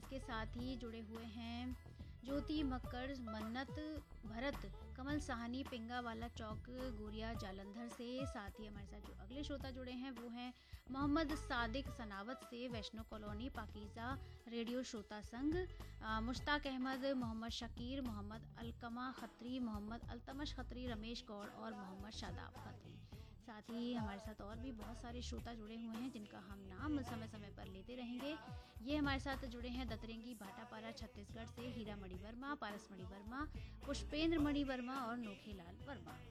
इसके साथ ही जुड़े हुए हैं ज्योति मक्कर, मन्नत भरत, कमल साहनी, पिंगावाला चौक, गोरिया जालंधर से। साथ ही हमारे साथ जो अगले श्रोता जुड़े हैं वो हैं मोहम्मद सादिक सनावत से, वैष्णो कॉलोनी, पाकीज़ा रेडियो श्रोता संघ, मुश्ताक अहमद, मोहम्मद शकीर, मोहम्मद अलकमा खत्री, मोहम्मद अल्तमश खत्री, रमेश गौड़ और मोहम्मद शादाब खत्री। साथ ही हमारे साथ और भी बहुत सारे श्रोता जुड़े हुए हैं जिनका हम नाम समय समय पर लेते रहेंगे। ये हमारे साथ जुड़े हैं दतरेंगी भाटापारा छत्तीसगढ़ से हीरा मणि वर्मा, पारस मणि वर्मा, पुष्पेंद्र मणि वर्मा और नोखेलाल वर्मा।